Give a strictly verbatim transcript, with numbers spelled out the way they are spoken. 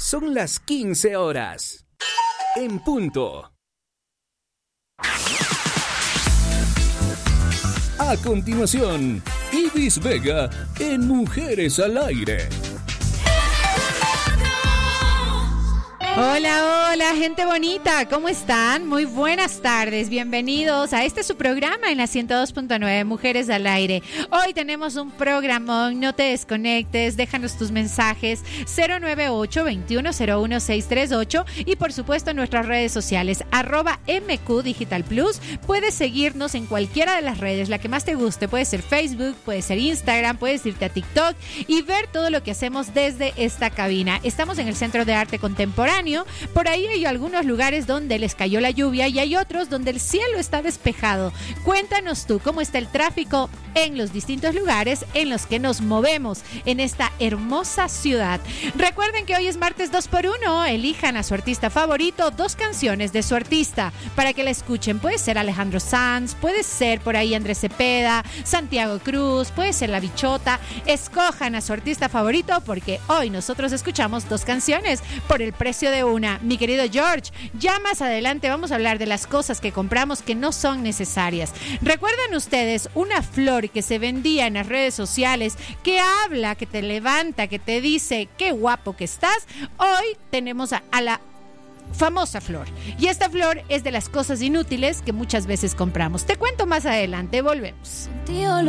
Son las quince horas. En punto. A continuación, Ibis Vega en Mujeres al Aire. Hola, hola, gente bonita, ¿cómo están? Muy buenas tardes, bienvenidos a este su programa en la ciento dos punto nueve, Mujeres al Aire. Hoy tenemos un programón, no te desconectes, déjanos tus mensajes cero nueve ocho, veintiuno cero uno, seiscientos treinta y ocho y por supuesto en nuestras redes sociales, arroba M Q Digital Plus. Puedes seguirnos en cualquiera de las redes, la que más te guste, puede ser Facebook, puede ser Instagram, puedes irte a TikTok y ver todo lo que hacemos desde esta cabina. Estamos en el Centro de Arte Contemporáneo. Por ahí hay algunos lugares donde les cayó la lluvia y hay otros donde el cielo está despejado. Cuéntanos tú cómo está el tráfico en los distintos lugares en los que nos movemos en esta hermosa ciudad. Recuerden que hoy es martes dos por uno. Elijan a su artista favorito, dos canciones de su artista para que la escuchen. Puede ser Alejandro Sanz, puede ser por ahí Andrés Cepeda, Santiago Cruz, puede ser La Bichota. Escojan a su artista favorito porque hoy nosotros escuchamos dos canciones por el precio de una. Mi querido George, ya más adelante vamos a hablar de las cosas que compramos que no son necesarias. ¿Recuerdan ustedes una flor que se vendía en las redes sociales que habla, que te levanta, que te dice qué guapo que estás? Hoy tenemos a, a la famosa flor. Y esta flor es de las cosas inútiles que muchas veces compramos. Te cuento más adelante, volvemos.